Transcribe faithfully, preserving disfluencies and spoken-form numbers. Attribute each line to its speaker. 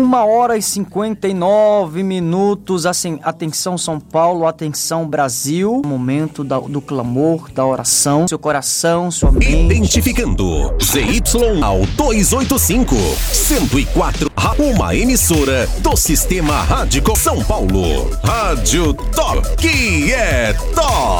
Speaker 1: Uma hora e cinquenta e nove minutos. Assim, atenção São Paulo, atenção Brasil. Momento da, do clamor, da oração. Seu coração, sua mente.
Speaker 2: Identificando Z Y ao duzentos e oitenta e cinco, cento e quatro, uma emissora do Sistema Rádico São Paulo. Rádio Top, que é top.